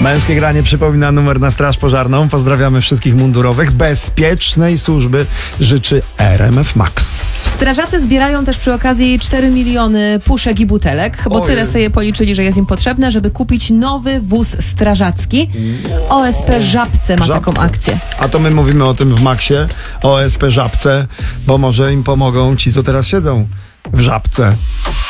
Męskie granie przypomina numer na straż pożarną. Pozdrawiamy wszystkich mundurowych. Bezpiecznej służby życzy RMF Max. Strażacy zbierają też przy okazji 4 miliony puszek i butelek, bo tyle sobie policzyli, że jest im potrzebne, żeby kupić nowy wóz strażacki. OSP Żabce ma taką akcję. A to my mówimy o tym w Maxie, o OSP Żabce, bo może im pomogą ci, co teraz siedzą w żabce.